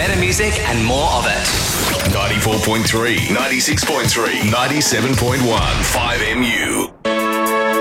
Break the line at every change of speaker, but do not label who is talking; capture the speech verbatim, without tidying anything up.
better music and more of it.
ninety-four point three, ninety-six point three, ninety-seven point one, five M U.